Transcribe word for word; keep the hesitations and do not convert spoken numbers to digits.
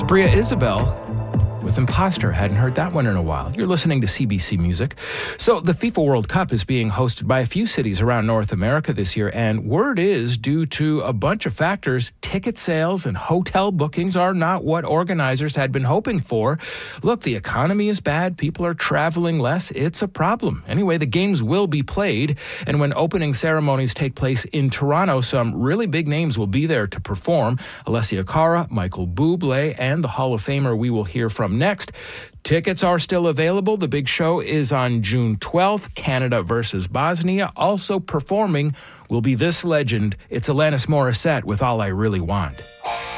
Bria Isabel with Imposter. Hadn't heard that one in a while. You're listening to C B C Music. So the FIFA World Cup is being hosted by a few cities around North America this year, and word is, due to a bunch of factors, ticket sales and hotel bookings are not what organizers had been hoping for. Look, the economy is bad. People are traveling less. It's a problem. Anyway, the games will be played, and when opening ceremonies take place in Toronto, some really big names will be there to perform. Alessia Cara, Michael Bublé, and the Hall of Famer we will hear from next. Tickets are still available. The big show is on June twelfth, Canada versus Bosnia. Also performing will be this legend. It's Alanis Morissette with All I Really Want.